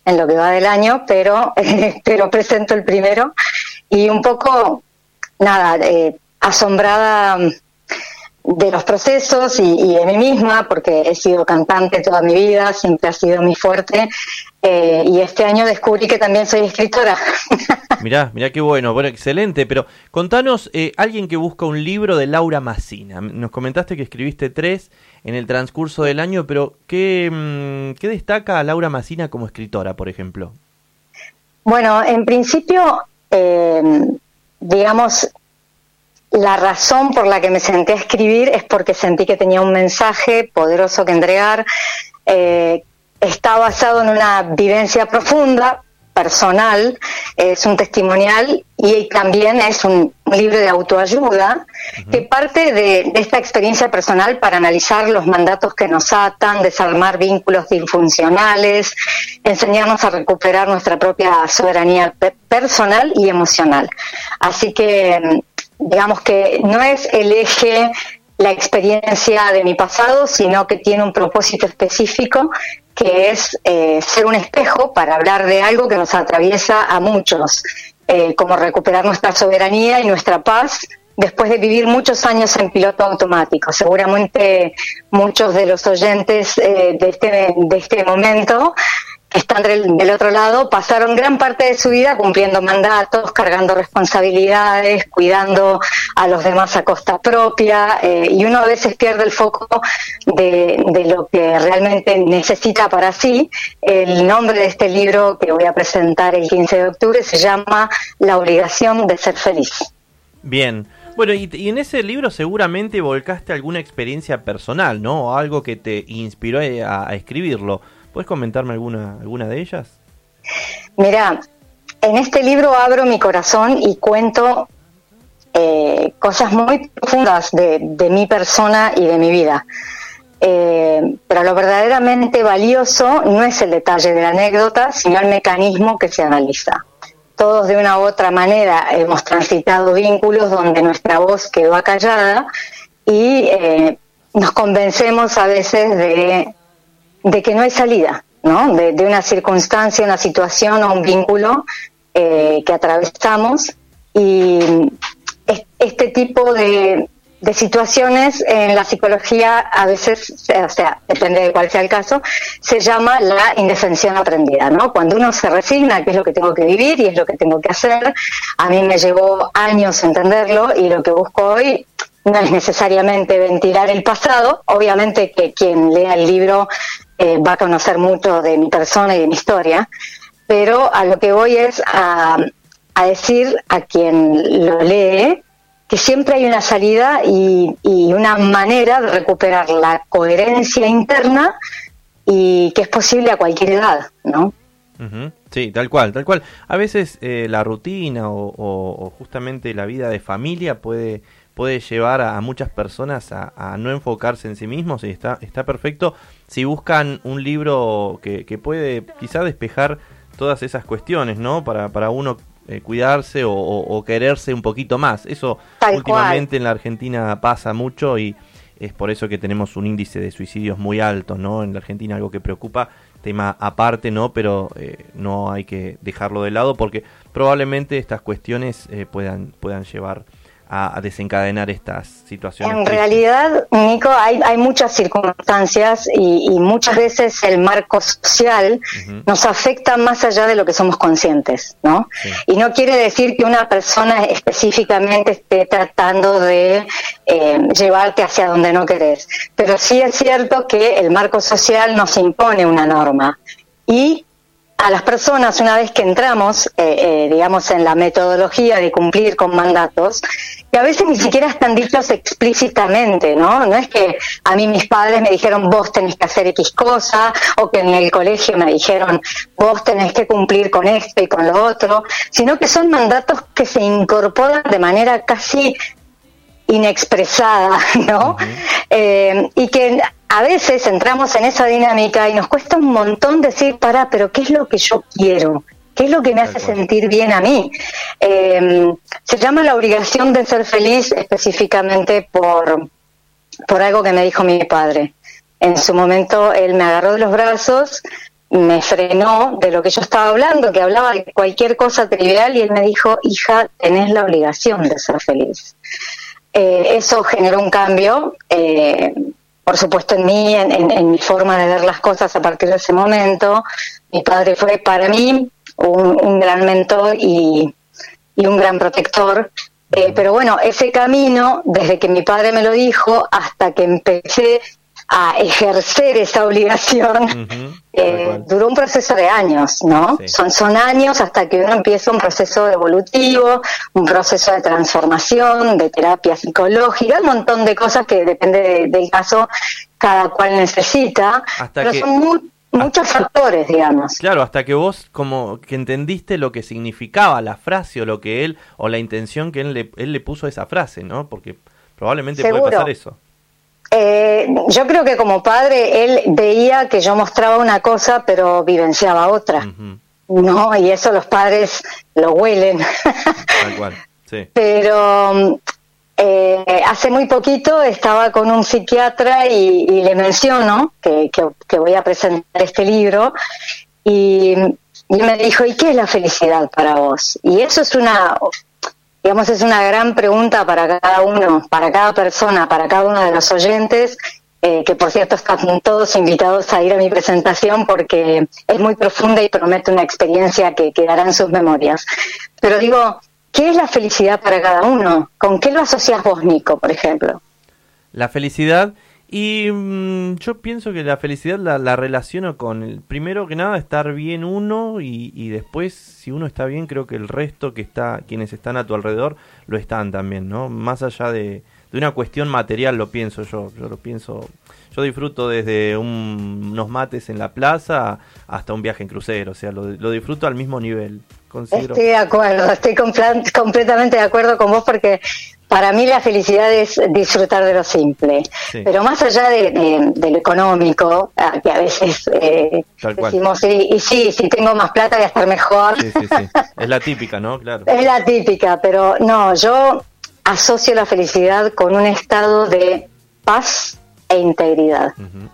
en lo que va del año, pero presento el primero y un poco, nada, asombrada de los procesos y de mí misma, porque he sido cantante toda mi vida, siempre ha sido mi fuerte, y este año descubrí que también soy escritora. Mirá qué bueno, excelente, pero contanos, alguien que busca un libro de Laura Massina, nos comentaste que escribiste 3 en el transcurso del año, pero ¿qué destaca a Laura Massina como escritora, por ejemplo? Bueno, en principio, digamos, la razón por la que me senté a escribir es porque sentí que tenía un mensaje poderoso que entregar. Está basado en una vivencia profunda, personal, es un testimonial y también es un libro de autoayuda que parte de esta experiencia personal para analizar los mandatos que nos atan, desarmar vínculos disfuncionales, enseñarnos a recuperar nuestra propia soberanía personal y emocional. Así que digamos que no es el eje la experiencia de mi pasado, sino que tiene un propósito específico que es ser un espejo para hablar de algo que nos atraviesa a muchos, como recuperar nuestra soberanía y nuestra paz después de vivir muchos años en piloto automático. Seguramente muchos de los oyentes de este momento que están del otro lado pasaron gran parte de su vida cumpliendo mandatos, cargando responsabilidades, cuidando a los demás a costa propia, y uno a veces pierde el foco de lo que realmente necesita para sí. El nombre de este libro que voy a presentar el 15 de octubre se llama La obligación de ser feliz. Bien. Bueno, y en ese libro seguramente volcaste alguna experiencia personal, ¿no? O algo que te inspiró a escribirlo. ¿Puedes comentarme alguna de ellas? Mira, en este libro abro mi corazón y cuento cosas muy profundas de mi persona y de mi vida. Pero lo verdaderamente valioso no es el detalle de la anécdota, sino el mecanismo que se analiza. Todos de una u otra manera hemos transitado vínculos donde nuestra voz quedó acallada y nos convencemos a veces de que no hay salida, ¿no? De una circunstancia, una situación o un vínculo que atravesamos, y este tipo de situaciones en la psicología a veces, o sea, depende de cuál sea el caso, se llama la indefensión aprendida, ¿no? Cuando uno se resigna a qué es lo que tengo que vivir y es lo que tengo que hacer. A mí me llevó años entenderlo y lo que busco hoy no es necesariamente ventilar el pasado. Obviamente que quien lea el libro va a conocer mucho de mi persona y de mi historia, pero a lo que voy es a decir a quien lo lee que siempre hay una salida y una manera de recuperar la coherencia interna y que es posible a cualquier edad, ¿no? Uh-huh. Sí, tal cual. A veces la rutina o justamente la vida de familia puede llevar a muchas personas a no enfocarse en sí mismos, y está perfecto si buscan un libro que puede quizá despejar todas esas cuestiones, ¿no? Para uno cuidarse o quererse un poquito más. Eso tal últimamente cual. En la Argentina pasa mucho y es por eso que tenemos un índice de suicidios muy alto, ¿no? En la Argentina, algo que preocupa, tema aparte, ¿no? Pero no hay que dejarlo de lado porque probablemente estas cuestiones puedan llevar a desencadenar estas situaciones. En realidad, Nico, hay muchas circunstancias y muchas veces el marco social nos afecta más allá de lo que somos conscientes, ¿no? Sí. Y no quiere decir que una persona específicamente esté tratando de llevarte hacia donde no querés, pero sí es cierto que el marco social nos impone una norma y a las personas, una vez que entramos, digamos, en la metodología de cumplir con mandatos, que a veces ni siquiera están dichos explícitamente, ¿no? No es que a mí mis padres me dijeron vos tenés que hacer X cosa, o que en el colegio me dijeron vos tenés que cumplir con esto y con lo otro, sino que son mandatos que se incorporan de manera casi inexpresada, ¿no? Y que a veces entramos en esa dinámica y nos cuesta un montón decir, pero ¿qué es lo que yo quiero? ¿Qué es lo que me hace sentir bien a mí? Se llama La obligación de ser feliz específicamente por algo que me dijo mi padre. En su momento él me agarró de los brazos me frenó de lo que yo estaba hablando, que hablaba de cualquier cosa trivial, y él me dijo: hija, tenés la obligación de ser feliz. Eso generó un cambio, por supuesto, en mí, en mi forma de ver las cosas a partir de ese momento. Mi padre fue para mí un gran mentor y un gran protector. Pero bueno, ese camino, desde que mi padre me lo dijo hasta que empecé a ejercer esa obligación, duró un proceso de años, ¿no? Sí. Son años hasta que uno empieza un proceso evolutivo, un proceso de transformación, de terapia psicológica, un montón de cosas que depende del caso, cada cual necesita, pero son muchos factores, digamos. Claro, hasta que vos como que entendiste lo que significaba la frase o lo que él, o la intención que él le puso a esa frase, ¿no? Porque probablemente puede pasar eso. Yo creo que como padre él veía que yo mostraba una cosa pero vivenciaba otra, ¿no? Y eso los padres lo huelen. Tal cual, sí. Pero hace muy poquito estaba con un psiquiatra y le menciono que voy a presentar este libro, y me dijo: ¿y qué es la felicidad para vos? Y eso es es una gran pregunta para cada uno, para cada persona, para cada uno de los oyentes, que por cierto están todos invitados a ir a mi presentación porque es muy profunda y promete una experiencia que quedará en sus memorias. Pero digo, ¿qué es la felicidad para cada uno? ¿Con qué lo asocias vos, Nico, por ejemplo? La felicidad, y yo pienso que la felicidad la relaciono con, primero que nada, estar bien uno, y después, si uno está bien, creo que el resto quienes están a tu alrededor, lo están también, ¿no? Más allá de una cuestión material, lo pienso yo lo pienso. Yo disfruto desde unos mates en la plaza hasta un viaje en crucero, o sea, lo disfruto al mismo nivel. Considero. Estoy de acuerdo, estoy completamente de acuerdo con vos, porque para mí la felicidad es disfrutar de lo simple, sí. Pero más allá de lo económico, que a veces decimos, si tengo más plata voy a estar mejor. Sí. Es la típica, ¿no? Claro. Es la típica, pero no, yo asocio la felicidad con un estado de paz e integridad.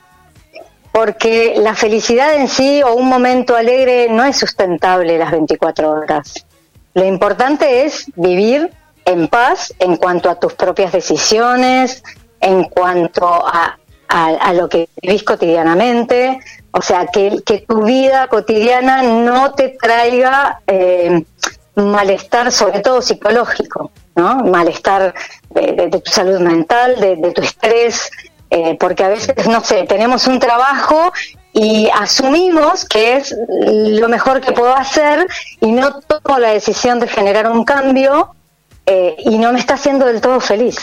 Porque la felicidad en sí, o un momento alegre, no es sustentable las 24 horas. Lo importante es vivir en paz en cuanto a tus propias decisiones, en cuanto a lo que vivís cotidianamente. O sea, que tu vida cotidiana no te traiga malestar, sobre todo psicológico, ¿no? Malestar de tu salud mental, de tu estrés. Porque a veces, no sé, tenemos un trabajo y asumimos que es lo mejor que puedo hacer y no tomo la decisión de generar un cambio y no me está haciendo del todo feliz.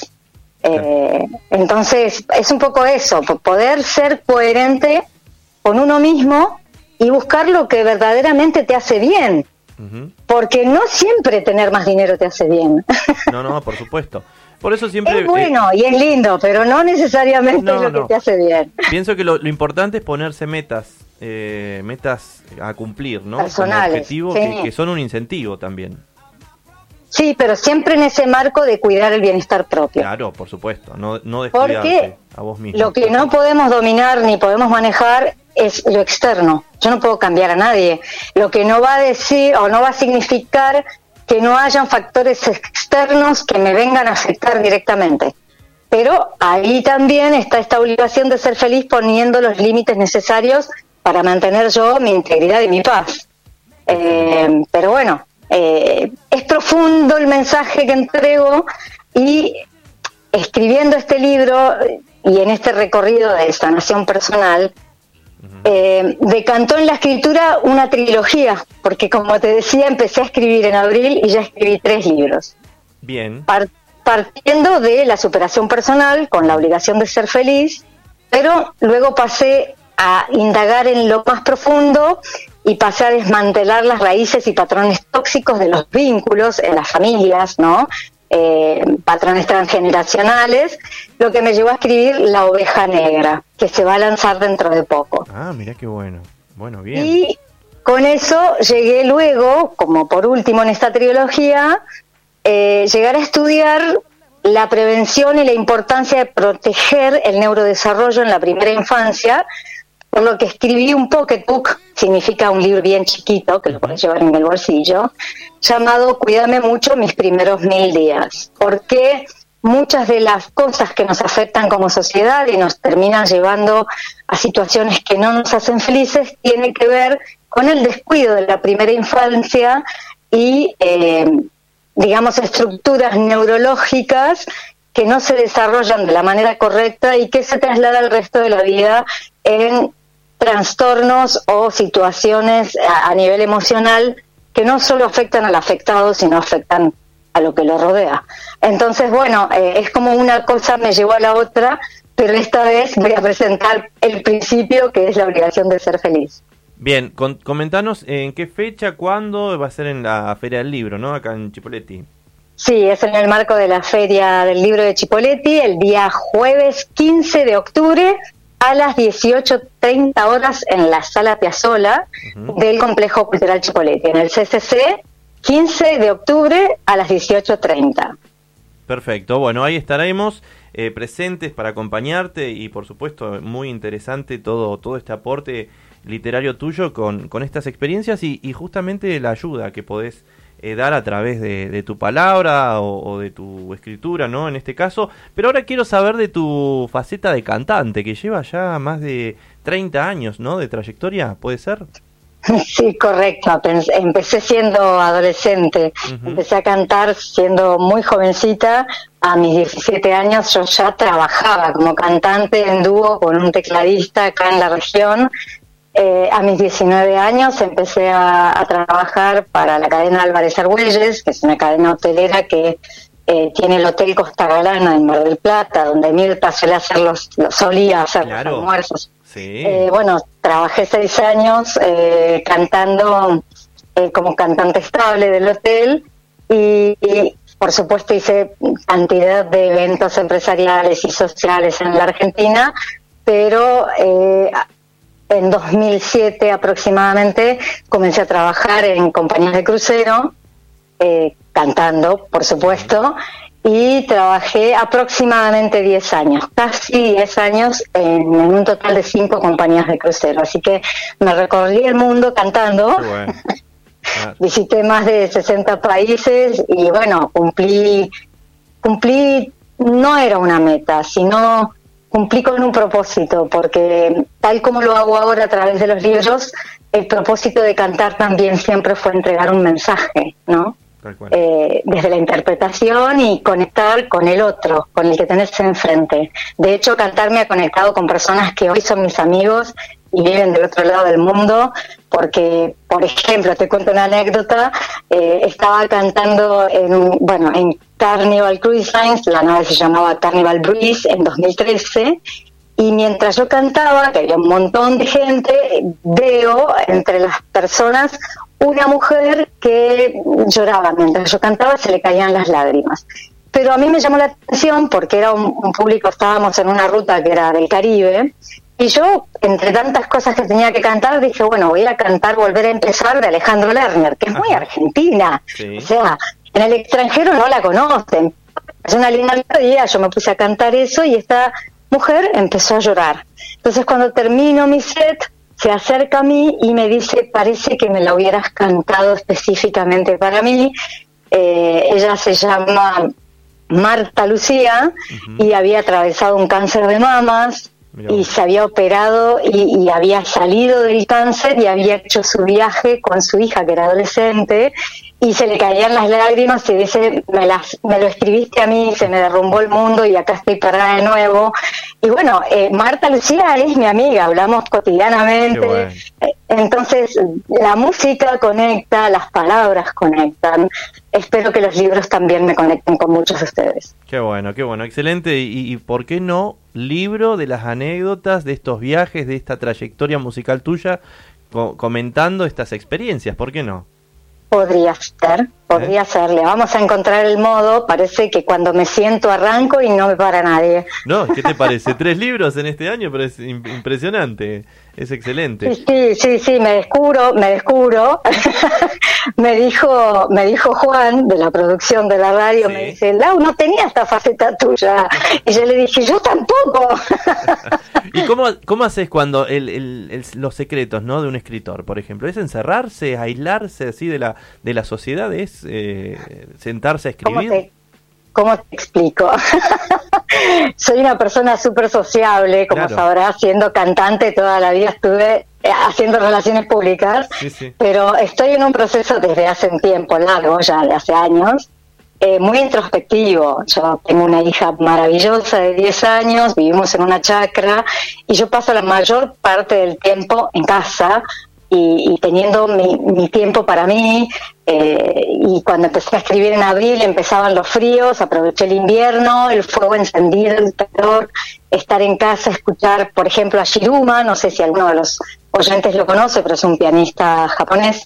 Entonces, es un poco eso, poder ser coherente con uno mismo y buscar lo que verdaderamente te hace bien. Porque no siempre tener más dinero te hace bien. No, por supuesto. Por eso siempre... Es bueno y es lindo, pero no necesariamente es lo que te hace bien. Pienso que lo importante es ponerse metas a cumplir, ¿no? Personales. Como objetivos, sí. que son un incentivo también. Sí, pero siempre en ese marco de cuidar el bienestar propio. Claro, por supuesto, no descuidarte a vos mismo. Lo que no podemos dominar ni podemos manejar es lo externo. Yo no puedo cambiar a nadie. Lo que no va a decir o no va a significar que no hayan factores externos que me vengan a afectar directamente. Pero ahí también está esta obligación de ser feliz poniendo los límites necesarios para mantener yo mi integridad y mi paz. Pero bueno, es profundo el mensaje que entrego, y escribiendo este libro y en este recorrido de sanación personal, decantó en la escritura una trilogía, porque como te decía, empecé a escribir en abril y ya escribí 3 libros. Bien. Partiendo de la superación personal, con la obligación de ser feliz, pero luego pasé a indagar en lo más profundo y pasé a desmantelar las raíces y patrones tóxicos de los vínculos en las familias, ¿no? Patrones transgeneracionales, lo que me llevó a escribir La Oveja Negra, que se va a lanzar dentro de poco. Ah, mira qué bueno. Bueno, bien. Y con eso llegué luego, como por último en esta trilogía, llegar a estudiar la prevención y la importancia de proteger el neurodesarrollo en la primera infancia, por lo que escribí un pocketbook, significa un libro bien chiquito, que lo puedes llevar en el bolsillo, llamado Cuídame mucho mis primeros 1000 días, porque muchas de las cosas que nos afectan como sociedad y nos terminan llevando a situaciones que no nos hacen felices tienen que ver con el descuido de la primera infancia y, digamos, estructuras neurológicas que no se desarrollan de la manera correcta y que se traslada al resto de la vida en trastornos o situaciones a nivel emocional que no solo afectan al afectado, sino afectan a lo que lo rodea. Entonces, bueno, es como una cosa me llevó a la otra, pero esta vez voy a presentar el principio, que es la obligación de ser feliz. Bien, comentanos en qué fecha, cuándo va a ser en la Feria del Libro, ¿no? Acá en Chipoleti. Sí, es en el marco de la Feria del Libro de Chipoleti, el día jueves 15 de octubre a las 18:30 horas en la Sala Piazzolla del Complejo Cultural Chipoleti, en el CCC, 15 de octubre a las 18:30. Perfecto, bueno, ahí estaremos presentes para acompañarte y por supuesto muy interesante todo este aporte literario tuyo con estas experiencias y justamente la ayuda que podés dar a través de tu palabra o de tu escritura, ¿no? En este caso. Pero ahora quiero saber de tu faceta de cantante, que lleva ya más de 30 años, ¿no? De trayectoria, ¿puede ser? Sí, correcto. Empecé siendo adolescente. Empecé a cantar siendo muy jovencita. A mis 17 años yo ya trabajaba como cantante en dúo con un tecladista acá en la región. A mis 19 años empecé a trabajar para la cadena Álvarez Argüelles, que es una cadena hotelera que tiene el Hotel Costa Galana en Mar del Plata, donde Mirta solía hacer los almuerzos. Sí. Bueno, trabajé 6 años cantando como cantante estable del hotel y por supuesto hice cantidad de eventos empresariales y sociales en la Argentina, pero en 2007 aproximadamente comencé a trabajar en compañías de crucero, cantando, por supuesto, y trabajé aproximadamente 10 años, casi 10 años en un total de 5 compañías de crucero. Así que me recorrí el mundo cantando. Qué bueno. Claro. Visité más de 60 países y bueno, cumplí, no era una meta, sino cumplí con un propósito, porque tal como lo hago ahora a través de los libros, el propósito de cantar también siempre fue entregar un mensaje, ¿no? Desde la interpretación y conectar con el otro, con el que tenés enfrente. De hecho, cantar me ha conectado con personas que hoy son mis amigos y viven del otro lado del mundo, porque, por ejemplo, te cuento una anécdota, estaba cantando en Carnival Cruise Lines, la nave se llamaba Carnival Breeze en 2013, y mientras yo cantaba, que había un montón de gente, veo entre las personas una mujer que lloraba mientras yo cantaba, se le caían las lágrimas. Pero a mí me llamó la atención porque era un público, estábamos en una ruta que era del Caribe, y yo, entre tantas cosas que tenía que cantar, dije, bueno, voy a cantar Volver a empezar de Alejandro Lerner, que es muy argentina. Sí. O sea, en el extranjero no la conocen. Es una linda melodía, yo me puse a cantar eso y esta mujer empezó a llorar. Entonces, cuando termino mi set, se acerca a mí y me dice, parece que me la hubieras cantado específicamente para mí. Ella se llama Marta Lucía y había atravesado un cáncer de mamas y se había operado y había salido del cáncer y había hecho su viaje con su hija, que era adolescente, y se le caían las lágrimas y dice, me lo escribiste a mí, se me derrumbó el mundo y acá estoy parada de nuevo. Y bueno, Marta Lucía es mi amiga, hablamos cotidianamente. Bueno. Entonces, la música conecta, las palabras conectan. Espero que los libros también me conecten con muchos de ustedes. Qué bueno, excelente. Y ¿por qué no libro de las anécdotas de estos viajes, de esta trayectoria musical tuya, comentando estas experiencias? ¿Por qué no? Podría ser, le vamos a encontrar el modo. Parece que cuando me siento arranco y no me para nadie. No, ¿qué te parece? 3 libros en este año, pero es impresionante. Es excelente. Sí, me descubro. me dijo Juan, de la producción de la radio, Sí. me dice, Lau, no tenía esta faceta tuya. Y yo le dije, yo tampoco. ¿Y cómo haces cuando los secretos, ¿no?, de un escritor, por ejemplo? ¿Es encerrarse, aislarse así de la sociedad? ¿Es sentarse a escribir? ¿Cómo te explico? Soy una persona súper sociable, como Claro. sabrás, siendo cantante toda la vida estuve haciendo relaciones públicas, Sí. pero estoy en un proceso desde hace un tiempo largo, ya de hace años, muy introspectivo. Yo tengo una hija maravillosa de 10 años, vivimos en una chacra y yo paso la mayor parte del tiempo en casa y teniendo mi tiempo para mí. Y cuando empecé a escribir en abril empezaban los fríos, aproveché el invierno, el fuego encendido, el calor, estar en casa, escuchar, por ejemplo, a Shiruma, no sé si alguno de los oyentes lo conoce, pero es un pianista japonés.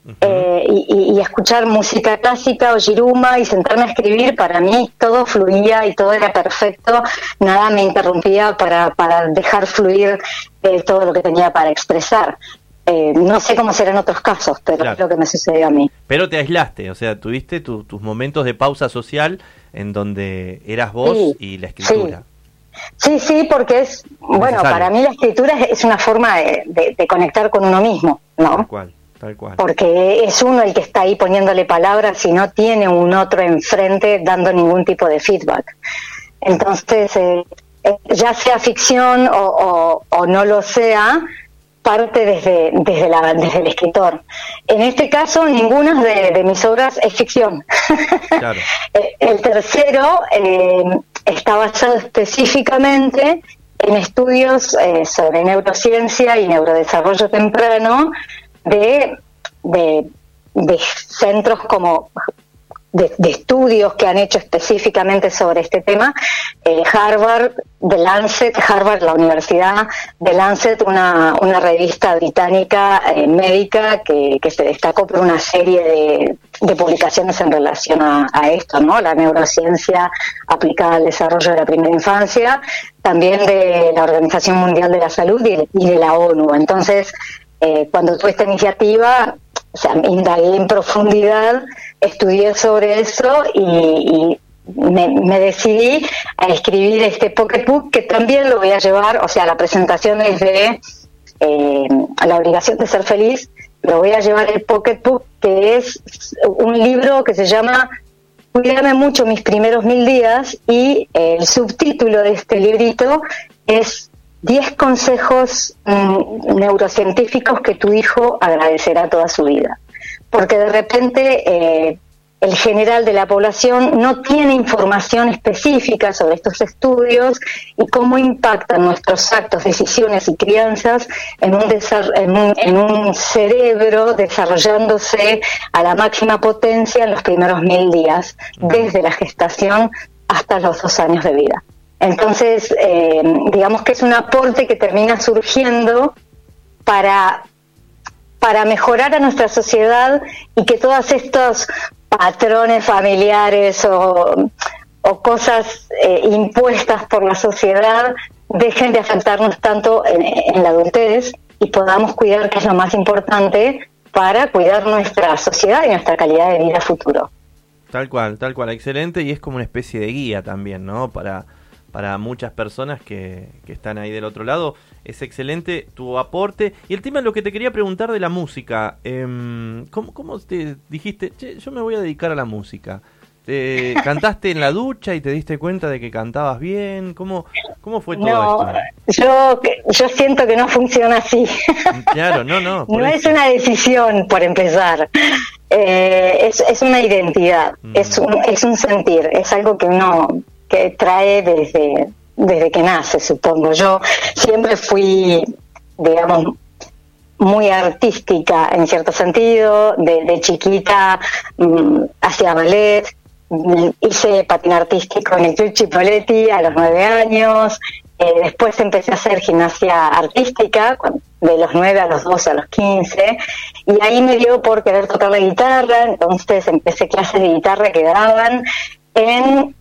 Y escuchar música clásica o Shiruma y sentarme a escribir, para mí todo fluía y todo era perfecto, nada me interrumpía para dejar fluir todo lo que tenía para expresar. No sé cómo serán otros casos, pero Claro. es lo que me sucedió a mí. Pero te aislaste, o sea, tuviste tus momentos de pausa social en donde eras vos Sí, y la escritura. Sí, porque es, bueno, Necesario. para mí la escritura es una forma de conectar con uno mismo, ¿no? Tal cual. Porque es uno el que está ahí poniéndole palabras y no tiene un otro enfrente dando ningún tipo de feedback. Entonces, ya sea ficción o no lo sea, parte desde el escritor. En este caso, ninguna de mis obras es ficción. Claro. El tercero está basado específicamente en estudios sobre neurociencia y neurodesarrollo temprano de centros como de estudios que han hecho específicamente sobre este tema. Harvard, la Universidad de Lancet, una revista británica médica que se destacó por una serie de publicaciones en relación a esto, ¿no? La neurociencia aplicada al desarrollo de la primera infancia, también de la Organización Mundial de la Salud y de la ONU. Entonces, cuando tuve esta iniciativa, o sea, indagué en profundidad, estudié sobre eso y me decidí a escribir este pocketbook, que también lo voy a llevar, o sea, la presentación es de La obligación de ser feliz, lo voy a llevar el pocketbook, que es un libro que se llama Cuídame mucho mis primeros 1000 días, y el subtítulo de este librito es 10 consejos neurocientíficos que tu hijo agradecerá toda su vida. Porque de repente el general de la población no tiene información específica sobre estos estudios y cómo impactan nuestros actos, decisiones y crianzas en un cerebro desarrollándose a la máxima potencia en los primeros 1000 días, desde la gestación hasta los 2 años de vida. Entonces, digamos que es un aporte que termina surgiendo para mejorar a nuestra sociedad y que todos estos patrones familiares o cosas impuestas por la sociedad dejen de afectarnos tanto en la adultez y podamos cuidar, que es lo más importante, para cuidar nuestra sociedad y nuestra calidad de vida futuro. Tal cual, excelente, y es como una especie de guía también, ¿no? Para muchas personas que están ahí del otro lado. Es excelente tu aporte. Y el tema, lo que te quería preguntar de la música, ¿cómo te dijiste, che, yo me voy a dedicar a la música? ¿Te cantaste en la ducha y te diste cuenta de que cantabas bien? ¿Cómo fue todo esto? Yo siento que no funciona así. Claro, no. No es una decisión, por empezar. Es una identidad, es un sentir, es algo que uno que trae desde que nace, supongo. Yo siempre fui, digamos, muy artística en cierto sentido. De chiquita hacía ballet, hice patín artístico en el Club Chipolletti a los 9 años. Después empecé a hacer gimnasia artística de los 9 a los 12, a los 15, y ahí me dio por querer tocar la guitarra. Entonces empecé clases de guitarra que daban en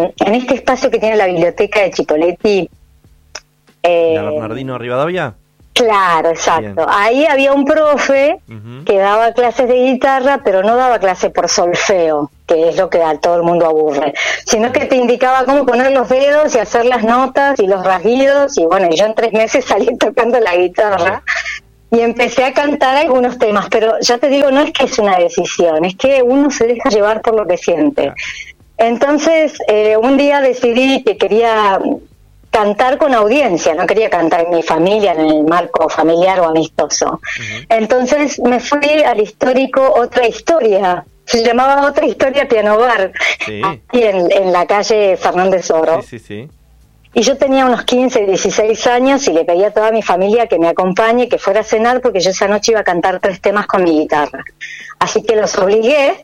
este espacio que tiene la biblioteca de Chipolletti. ¿La Bernardino Rivadavia? Claro, exacto. Bien. Ahí había un profe Ujú. que daba clases de guitarra, pero no daba clase por solfeo, que es lo que a todo el mundo aburre, sino que te indicaba cómo poner los dedos y hacer las notas y los rasguidos, y bueno, yo en 3 meses salí tocando la guitarra y empecé a cantar algunos temas, pero ya te digo, no es que es una decisión, es que uno se deja llevar por lo que siente. Claro. Entonces, un día decidí que quería cantar con audiencia, no quería cantar en mi familia, en el marco familiar o amistoso. Entonces me fui al histórico Otra Historia, se llamaba Otra Historia Piano Bar, Sí. aquí en la calle Fernández Oro. Sí, sí, sí. Y yo tenía unos 15, 16 años y le pedí a toda mi familia que me acompañe, que fuera a cenar, porque yo esa noche iba a cantar 3 temas con mi guitarra. Así que los obligué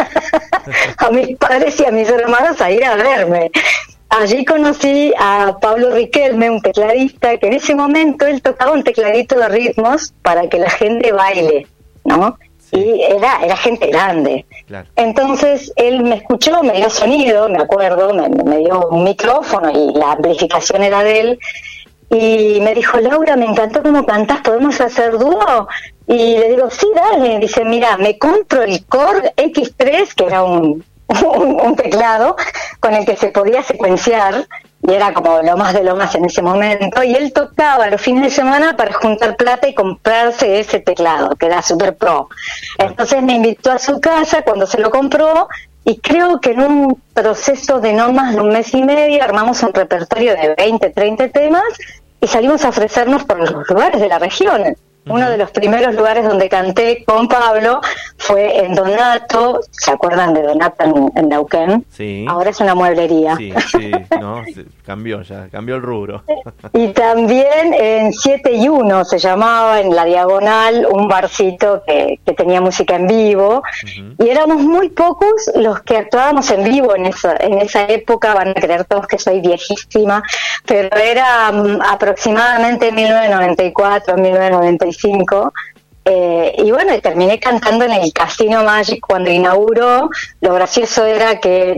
a mis padres y a mis hermanos a ir a verme. Allí conocí a Pablo Riquelme, un tecladista, que en ese momento él tocaba un tecladito de ritmos para que la gente baile, ¿no? Sí. Y era gente grande. Claro. Entonces él me escuchó, me dio sonido, me acuerdo, me dio un micrófono y la amplificación era de él. Y me dijo, Laura, me encantó cómo cantás, ¿podemos hacer dúo? Y le digo, sí, dale. Dice, mira, me compro el Korg X3, que era un teclado con el que se podía secuenciar, y era como lo más de lo más en ese momento, y él tocaba los fines de semana para juntar plata y comprarse ese teclado, que era super pro. Entonces me invitó a su casa cuando se lo compró, y creo que en un proceso de no más de 1 mes y medio armamos un repertorio de 20, 30 temas y salimos a ofrecernos por los lugares de la región. Uno de los primeros lugares donde canté con Pablo fue en Donato, ¿se acuerdan de Donato en Neuquén? Sí. Ahora es una mueblería. Sí, sí, no, cambió ya, cambió el rubro. Y también en 7 y 1 se llamaba, en la Diagonal, un barcito que tenía música en vivo. Y éramos muy pocos los que actuábamos en vivo en esa época. Van a creer todos que soy viejísima, pero era aproximadamente 1994, 1995. Y bueno, y terminé cantando en el Casino Magic cuando inauguró. Lo gracioso era que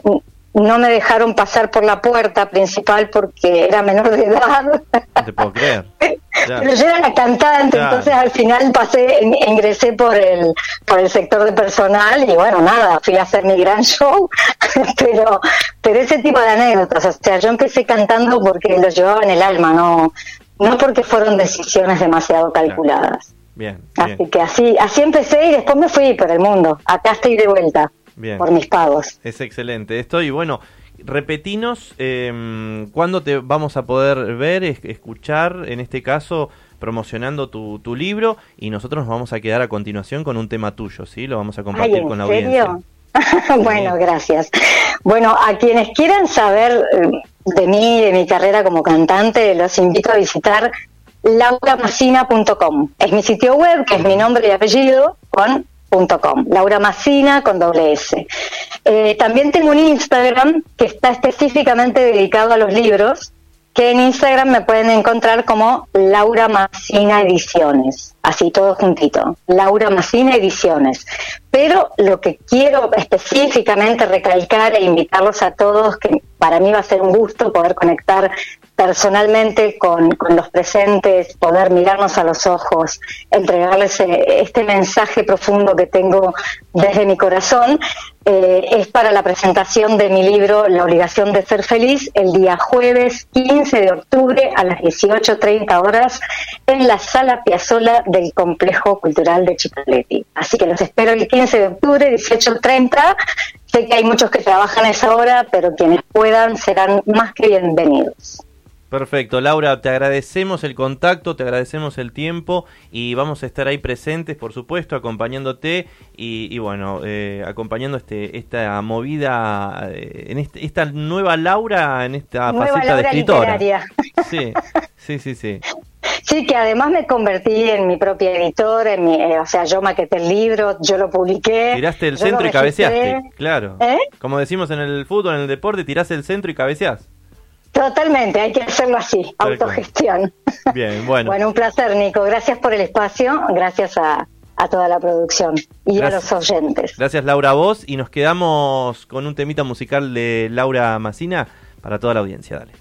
no me dejaron pasar por la puerta principal porque era menor de edad. No te puedo creer. Claro. Pero yo era la cantante, Claro. entonces al final ingresé por el sector de personal y bueno, nada, fui a hacer mi gran show, pero ese tipo de anécdotas, o sea, yo empecé cantando porque lo llevaba en el alma, no porque fueron decisiones demasiado calculadas. Bien, Así bien, que así empecé y después me fui por el mundo. Acá estoy de vuelta bien. por mis pagos. Es excelente esto. Y bueno, repetinos, ¿cuándo te vamos a poder ver, escuchar, en este caso, promocionando tu libro? Y nosotros nos vamos a quedar a continuación con un tema tuyo, ¿sí? Lo vamos a compartir Ay, ¿en con la serio? audiencia. Bueno, gracias. Bueno, a quienes quieran saber de mí, de mi carrera como cantante, los invito a visitar lauramacina.com. Es mi sitio web, que es mi nombre y apellido, con .com. Laura Macina con doble S. También tengo un Instagram que está específicamente dedicado a los libros, que en Instagram me pueden encontrar como Laura Macina Ediciones, así todo juntito, Laura Macina Ediciones. Pero lo que quiero específicamente recalcar e invitarlos a todos, que para mí va a ser un gusto poder conectar personalmente con los presentes, poder mirarnos a los ojos, entregarles este mensaje profundo que tengo desde mi corazón, es para la presentación de mi libro La obligación de ser feliz, el día jueves 15 de octubre a las 18:30 horas en la Sala Piazzolla del Complejo Cultural de Chipoleti. Así que los espero el 15 de octubre, 18:30. Sé que hay muchos que trabajan a esa hora, pero quienes puedan serán más que bienvenidos. Perfecto, Laura, te agradecemos el contacto, te agradecemos el tiempo y vamos a estar ahí presentes, por supuesto, acompañándote y bueno, acompañando esta movida, esta nueva Laura, en esta Nueva faceta Laura de escritora. literaria. Sí, sí, sí, sí. Sí, que además me convertí en mi propia editora, o sea, yo maqueté el libro, yo lo publiqué. Tiraste el yo centro lo y cabeceaste, registré. claro. Como decimos en el fútbol, en el deporte, tirás el centro y cabeceás. Totalmente, hay que hacerlo así, Tal autogestión. Bien, bueno. Bueno, un placer, Nico. Gracias por el espacio, gracias a toda la producción y Gracias. a los oyentes. Gracias, Laura, a vos, y nos quedamos con un temita musical de Laura Macina para toda la audiencia. Dale.